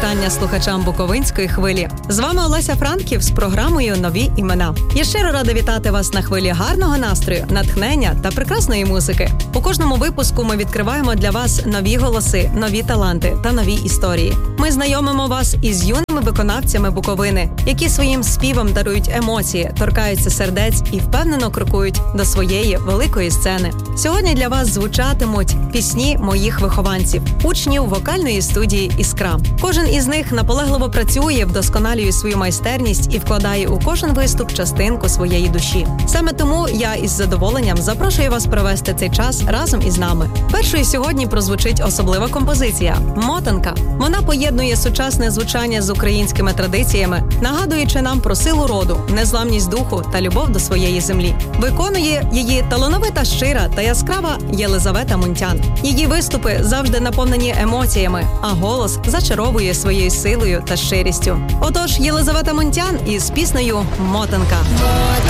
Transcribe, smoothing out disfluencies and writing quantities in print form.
вітання слухачам Буковинської хвилі. З вами Олеся Франків з програмою «Нові імена». Я щиро рада вітати вас на хвилі гарного настрою, натхнення та прекрасної музики. У кожному випуску ми відкриваємо для вас нові голоси, нові таланти та нові історії. Ми знайомимо вас із юними виконавцями Буковини, які своїм співом дарують емоції, торкаються сердець і впевнено крокують до своєї великої сцени. Сьогодні для вас звучатимуть пісні моїх вихованців, учнів вокальної студії «Іскра». Кожен із них наполегливо працює, вдосконалює свою майстерність і вкладає у кожен виступ частинку своєї душі. Саме тому я із задоволенням запрошую вас провести цей час разом із нами. Першою сьогодні прозвучить особлива композиція «Мотанка». Вона поєднує сучасне звучання з українськими традиціями, нагадуючи нам про силу роду, незламність духу та любов до своєї землі. Виконує її талановита, щира та яскрава Єлизавета Мунтян. Її виступи завжди наповнені емоціями, а голос зачаровує своєю силою та щирістю. Отож, Єлизавета Мунтян із піснею «Мотанка».